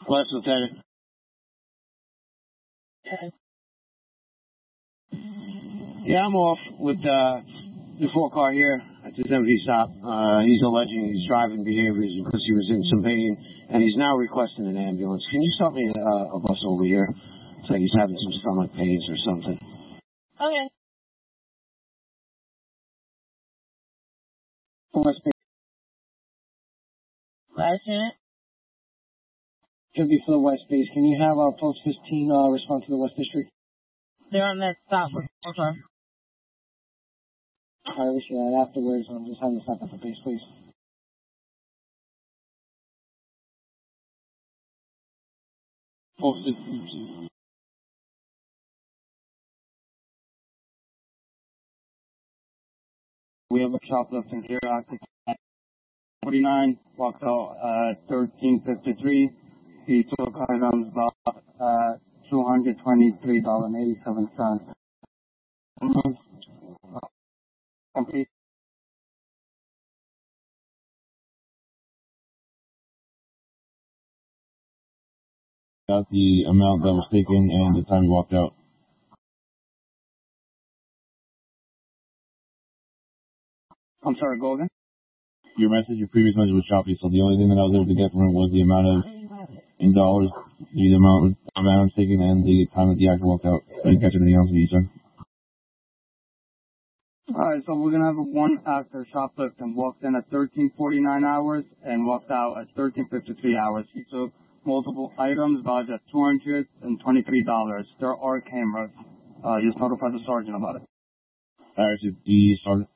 West Lieutenant. Yeah, I'm off with the 4-car here at this MV stop. He's alleging his driving behaviors because he was in some pain, and he's now requesting an ambulance. Can you stop me a bus over here? It's like he's having some stomach pains or something. Okay. West Bay. Last unit? Should be for the West Base. Can you have Post 15 respond to the West District? They're on that stop. Okay. I wish you that afterwards. I'm just having to stop at the base, please. Post 15. We have a shoplifting here at 49, walked out at 1353. He took items about $223.87. Complete. Got the amount that was taken and the time he walked out. I'm sorry, go again? Your previous message was choppy, so the only thing that I was able to get from it was the amount of, in dollars, the amount taken and the time that the actor walked out. I didn't catch anything else in each time. Alright, so we're gonna have one actor shoplift and walked in at 13:49 hours and walked out at 13:53 hours. He took multiple items valued at $223. There are cameras. Just notify the sergeant about it. Alright, so the sergeant